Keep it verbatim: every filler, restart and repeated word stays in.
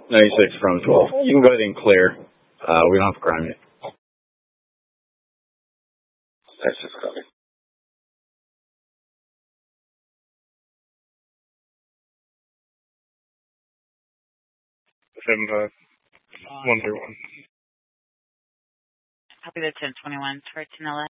ninety-six from twelve. You can go ahead and clear. Uh, we don't have crime yet. That's just coming. Seven five one three one. Copy the ten twenty-one for Tanilla.